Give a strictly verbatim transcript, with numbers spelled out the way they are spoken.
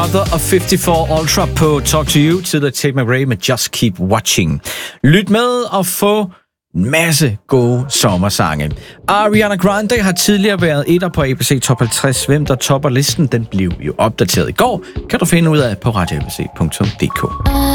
Mother of fifty-four Ultra på Talk to You til The Tate McRae med Just Keep Watching. Lyt med og få en masse gode sommersange. Ariana Grande har tidligere været etter på A B C Top halvtreds. Hvem der topper listen, den blev jo opdateret i går. Kan du finde ud af på radio a b c punktum d k.